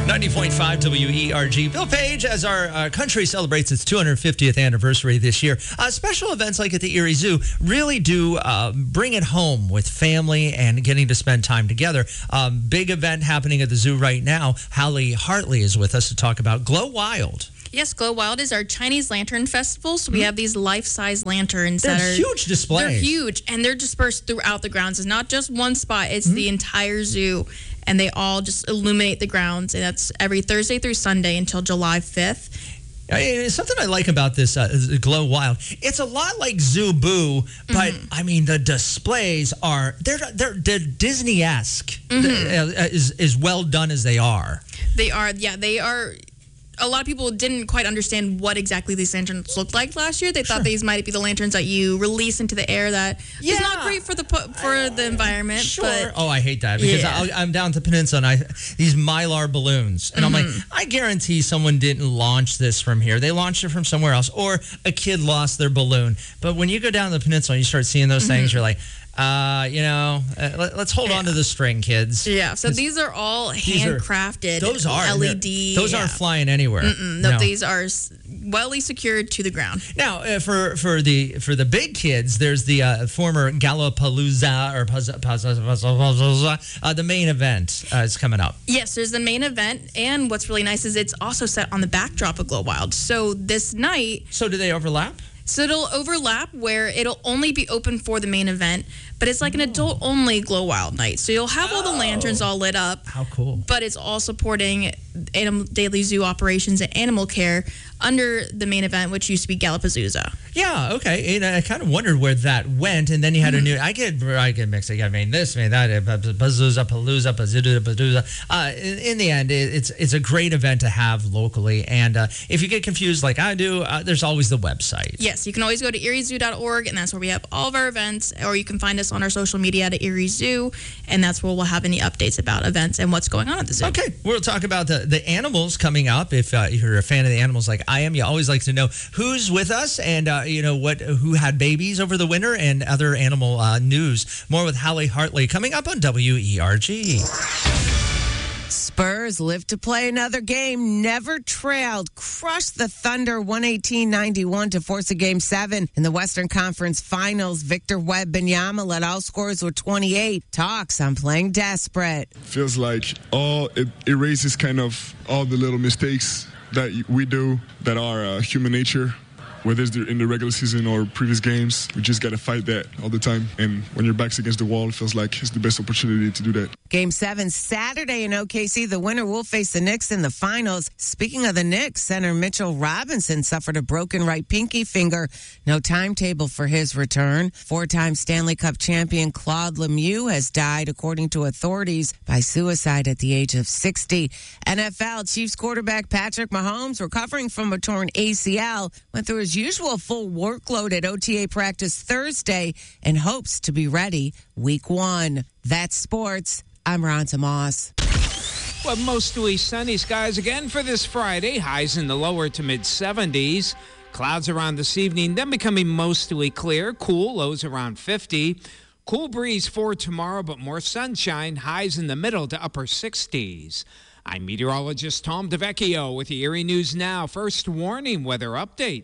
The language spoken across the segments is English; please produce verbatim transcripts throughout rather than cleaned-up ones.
ninety point five W E R G. Bill Page, as our uh, country celebrates its two hundred fiftieth anniversary this year, uh, special events like at the Erie Zoo really do uh, bring it home with family and getting to spend time together. Um, big event happening at the zoo right now. Hallie Hartley is with us to talk about Glow Wild. Yes, Glow Wild is our Chinese Lantern Festival. So we Mm-hmm. have these life-size lanterns They're that are huge displays. They're huge, and they're dispersed throughout the grounds. It's not just one spot; it's Mm-hmm. the entire zoo, and they all just illuminate the grounds. And that's every Thursday through Sunday until July fifth. I- Something I like about this uh, is Glow Wild. It's a lot like Zoo Boo, but Mm-hmm. I mean the displays are they're they're, they're Disney-esque. Mm-hmm. Uh, is as well done as they are. They are, yeah, they are. A lot of people didn't quite understand what exactly these lanterns looked like last year. They Sure. thought these might be the lanterns that you release into the air. That Yeah. is not great for the pu- for the environment. Sure. But Oh, I hate that because Yeah. I'll, I'm down at the peninsula and I these Mylar balloons, and I'm like, I guarantee someone didn't launch this from here. They launched it from somewhere else, or a kid lost their balloon. But when you go down to the peninsula and you start seeing those things, you're like, uh, you know, uh, let, let's hold on to the string, kids. yeah, so 'Cause these are all these are- handcrafted. Those are L E D. Those yeah. aren't flying anywhere. No, these are s- well secured to the ground. Now, uh, for for the for the big kids, there's the uh, former Gallapalooza or Paz, Paz, Paz, Paz, Paz, uh, the main event uh, is coming up. Yes, there's the main event, and what's really nice is it's also set on the backdrop of Glow Wild. So this night, So, do they overlap? so it'll overlap where it'll only be open for the main event, but it's like an adult-only Glow Wild night. So you'll have all the lanterns all lit up, How cool! but it's all supporting Animal Daily Zoo operations and animal care under the main event, which used to be Gallapazooza. Yeah, okay. And I kind of wondered where that went, and then you had a new. I get, I get mixed. I mean this, I mean that. Bazooza, Palooza, Bazooza, Bazooza. Uh, in, in the end, it, it's it's a great event to have locally. And uh, if you get confused like I do, uh, there's always the website. Yes, you can always go to erie zoo dot org, and that's where we have all of our events, or you can find us on our social media at Erie Zoo, and that's where we'll have any updates about events and what's going on at the zoo. Okay, we'll talk about the, the animals coming up. If uh, you're a fan of the animals like I am, you always like to know who's with us and uh, you know what, who had babies over the winter and other animal uh, news. More with Hallie Hartley coming up on W E R G. Spurs live to play another game, never trailed, crushed the Thunder one eighteen ninety-one to force a game seven. In the Western Conference Finals, Victor Wembanyama led all scorers with twenty-eight. Talks on playing desperate. Feels like all it erases kind of all the little mistakes that we do that are uh, human nature. Whether it's in the regular season or previous games, we just got to fight that all the time. And when your back's against the wall, it feels like it's the best opportunity to do that. Game seven Saturday in O K C. The winner will face the Knicks in the finals. Speaking of the Knicks, center Mitchell Robinson suffered a broken right pinky finger. No timetable for his return. Four-time Stanley Cup champion Claude Lemieux has died, according to authorities, by suicide at the age of sixty. N F L Chiefs quarterback Patrick Mahomes, recovering from a torn A C L, went through his usual full workload at O T A practice Thursday and hopes to be ready week one. That's sports. I'm Ronta Moss. Well, mostly sunny skies again for this Friday. Highs in the lower to mid seventies. Clouds around this evening, then becoming mostly clear. Cool, lows around fifty. Cool breeze for tomorrow, but more sunshine. Highs in the middle to upper sixties. I'm meteorologist Tom DeVecchio with the Erie News Now. First warning weather update.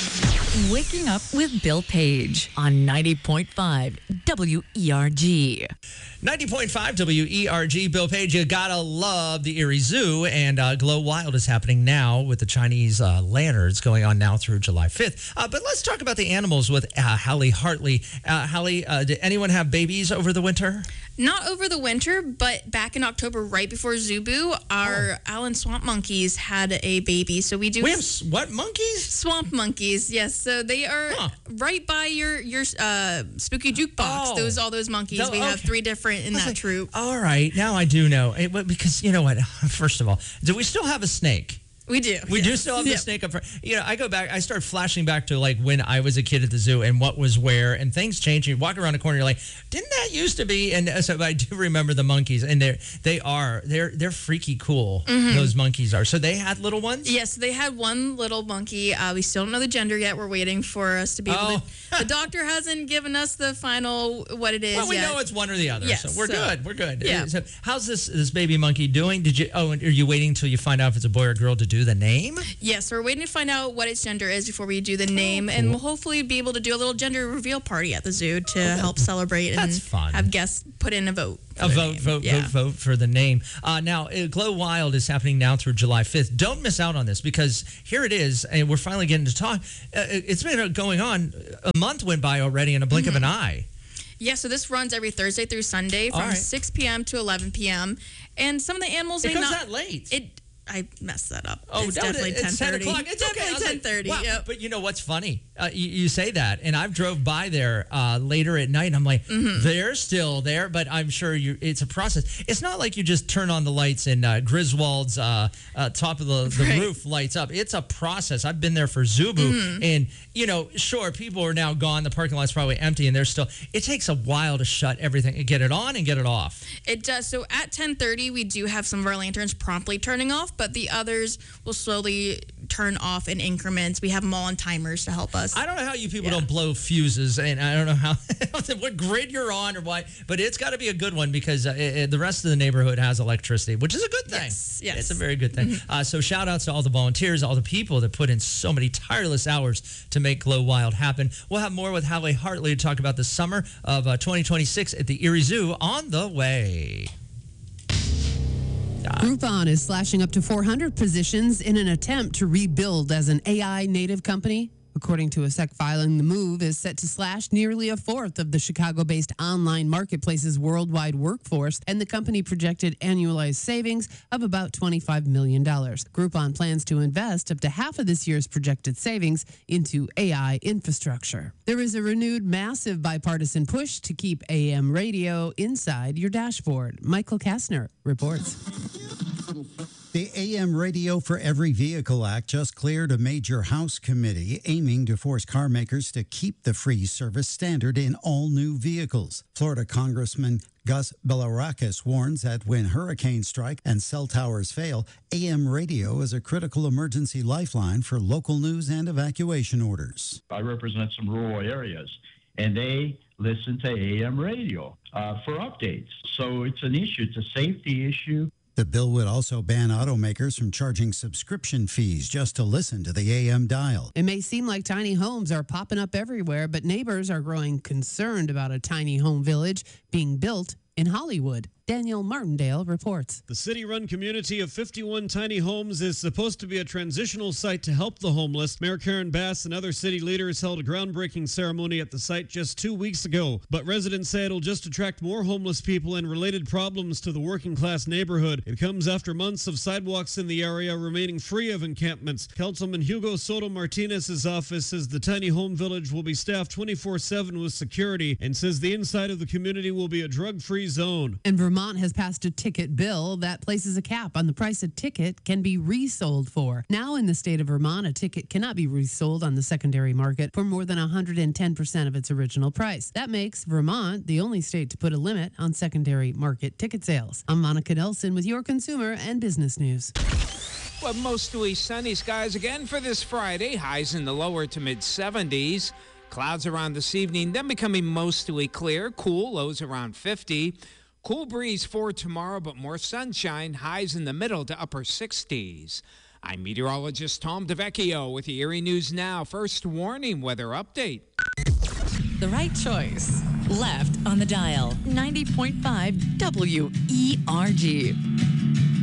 Waking up with Bill Page on ninety point five W E R G. ninety point five W E R G. Bill Page, you gotta love the Erie Zoo, and uh, Glow Wild is happening now with the Chinese uh, lanterns going on now through July fifth. Uh, but let's talk about the animals with uh, Hallie Hartley. Uh, Hallie, uh, did anyone have babies over the winter? Not over the winter, but back in October, right before Zubu, our Oh. Allen swamp monkeys had a baby. So we do We have s- what monkeys? swamp monkeys. Yes, so they are Huh. right by your your uh, spooky jukebox. Oh. Those all those monkeys. Tho- we have okay. three different in I was that like, troop. All right, now I do know. It, well, because you know what? First of all, do we still have a snake? We do. We yes. do still have the Yep. snake up front. You know, I go back, I start flashing back to like when I was a kid at the zoo and what was where, and things change. You walk around the corner, you're like, didn't that used to be? And uh, so I do remember the monkeys, and they're, they are, they're, they're freaky cool. Mm-hmm. Those monkeys are. So they had little ones? Yes, they had one little monkey. Uh, we still don't know the gender yet. We're waiting for us to be able Oh. to. The doctor hasn't given us the final what it is Well, we yet. know it's one or the other, Yes, so we're so- good. We're good. yeah. So how's this this baby monkey doing? Did you? Oh, and are you waiting until you find out if it's a boy or girl to do the name? Yes, we're waiting to find out what its gender is before we do the name, and we'll hopefully be able to do a little gender reveal party at the zoo to help celebrate and That's fun. have guests put in a vote. for A their vote, name. vote, Yeah. vote, vote for the name. Uh, now, uh, Glow Wild is happening now through July fifth. Don't miss out on this because here it is, and we're finally getting to talk. Uh, it's been going on. A month went by already in a blink Mm-hmm. of an eye. Yeah, so this runs every Thursday through Sunday All from right. six p.m. to eleven p.m. And some of the animals It may goes not. that late. It. I messed that up. Oh, it's no, definitely it's ten ten thirty. o'clock. It's okay. I definitely was like, ten thirty. wow. Yep. But you know what's funny? Uh, you, you say that, and I've drove by there uh, later at night, and I'm like, Mm-hmm. they're still there, but I'm sure you. It's a process. It's not like you just turn on the lights and uh, Griswold's uh, uh, top of the, the Right. roof lights up. It's a process. I've been there for Zubu, Mm-hmm. and you know, sure, people are now gone. The parking lot's probably empty, and they're still. It takes a while to shut everything, and get it on and get it off. It does. So at ten thirty, we do have some of our lanterns promptly turning off, but the others will slowly turn off in increments. We have them all on timers to help us. I don't know how you people Yeah. don't blow fuses, and I don't know how what grid you're on or why, but it's got to be a good one because uh, it, the rest of the neighborhood has electricity, which is a good thing. Yes, yes. It's a very good thing. Uh, so shout outs to all the volunteers, all the people that put in so many tireless hours to make Glow Wild happen. We'll have more with Hallie Hartley to talk about the summer of uh, twenty twenty-six at the Erie Zoo on the way. Groupon is slashing up to four hundred positions in an attempt to rebuild as an A I native company. According to a S E C filing, the move is set to slash nearly a fourth of the Chicago-based online marketplace's worldwide workforce, and the company projected annualized savings of about twenty-five million dollars. Groupon plans to invest up to half of this year's projected savings into A I infrastructure. There is a renewed massive bipartisan push to keep A M radio inside your dashboard. Michael Kastner reports. The A M Radio for Every Vehicle Act just cleared a major House committee aiming to force car makers to keep the free service standard in all new vehicles. Florida Congressman Gus Belarakis warns that when hurricanes strike and cell towers fail, A M radio is a critical emergency lifeline for local news and evacuation orders. I represent some rural areas, and they listen to A M radio uh, for updates. So it's an issue. It's a safety issue. The bill would also ban automakers from charging subscription fees just to listen to the A M dial. It may seem like tiny homes are popping up everywhere, but neighbors are growing concerned about a tiny home village being built in Hollywood. Daniel Martindale reports. The city-run community of fifty-one tiny homes is supposed to be a transitional site to help the homeless. Mayor Karen Bass and other city leaders held a groundbreaking ceremony at the site just two weeks ago. But residents say it'll just attract more homeless people and related problems to the working-class neighborhood. It comes after months of sidewalks in the area remaining free of encampments. Councilman Hugo Soto Martinez's office says the tiny home village will be staffed twenty-four seven with security and says the inside of the community will be a drug-free zone. And Vermont has passed a ticket bill that places a cap on the price a ticket can be resold for. Now in the state of Vermont, a ticket cannot be resold on the secondary market for more than one hundred ten percent of its original price. That makes Vermont the only state to put a limit on secondary market ticket sales. I'm Monica Nelson with your consumer and business news. Well, mostly sunny skies again for this Friday. Highs in the lower to mid seventies. Clouds around this evening, then becoming mostly clear. Cool, lows around fifty. Cool breeze for tomorrow, but more sunshine. Highs in the middle to upper sixties. I'm meteorologist Tom DeVecchio with the Erie News Now. First warning weather update. The right choice. Left on the dial. ninety point five W E R G.